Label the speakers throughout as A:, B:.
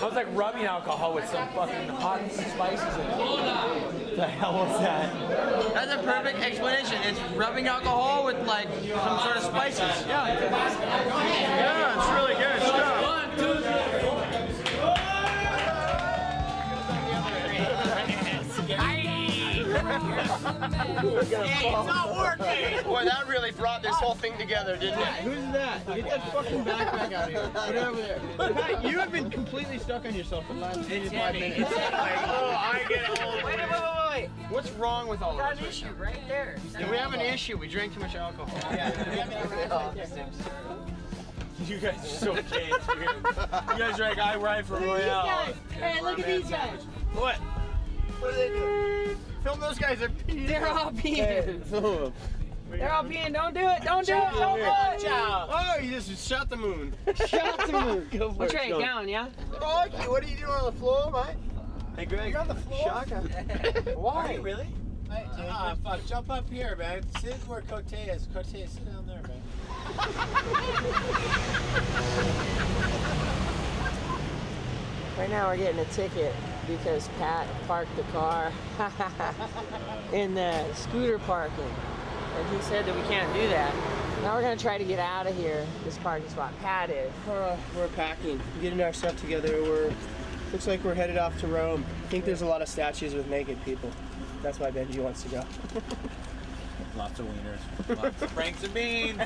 A: was like rubbing alcohol with some fucking hot spices in it. The hell was that?
B: That's a perfect explanation. It's rubbing alcohol with like some sort of spices. Yeah.
C: Yeah, it's really good stuff.
A: 1, 2, 3, 4.
B: Hey, it's not working! Boy, that really brought this whole thing together, didn't it?
C: Who's that? Get that fucking backpack out of here. Put it over there. Pat, you have been completely stuck on yourself for the last 85 minutes.
B: I get old.
C: Wait. What's wrong with all of us?
B: Got an issue right there.
C: We have an issue. We drank too much alcohol.
A: You guys are so gay, dude. You guys are like, I ride for Royale.
D: Hey, look at these guys.
C: What?
B: What are they doing?
C: Film those guys. They're peeing.
D: They're all peeing.
C: Film them.
D: They're all peeing. Don't do it. Don't do it. Don't do it.
C: Oh, you just shot the moon.
D: Shot the moon.
C: Go for
D: We're
C: it.
D: trying
C: Go.
D: down, yeah?
C: Rocky, what are you doing on the floor, mate? Hey, Greg. You're on the floor? Shaka. Why?
B: Really?
E: Fuck, jump up here, man. Sit where Cote is. Cote, sit down there, man.
D: Right now we're getting a ticket because Pat parked the car in the scooter parking. And he said that we can't do that. Now we're gonna try to get out of here, this parking spot. Pat is.
C: We're packing, getting our stuff together. Looks like we're headed off to Rome. I think there's a lot of statues with naked people. That's why Benji wants to go.
A: Lots of wieners. Lots of Franks and beans.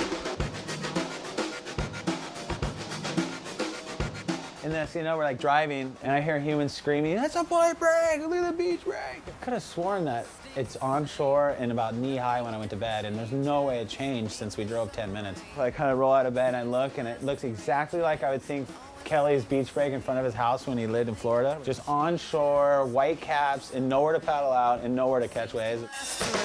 F: And then, so, you know, we're like driving, and I hear humans screaming, "That's a point break! Look at the beach break!" I could have sworn that it's onshore and about knee-high when I went to bed, and there's no way it changed since we drove 10 minutes. I kind of roll out of bed and I look, and it looks exactly like I would think Kelly's beach break in front of his house when he lived in Florida. Just onshore, white caps, and nowhere to paddle out and nowhere to catch waves.